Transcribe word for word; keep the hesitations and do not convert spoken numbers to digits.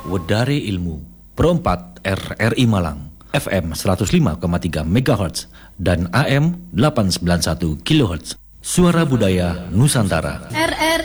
Wedare Ilmu Perempat R R I Malang F M seratus lima koma tiga megahertz dan A M delapan ratus sembilan puluh satu kilohertz. Suara Budaya Nusantara. R R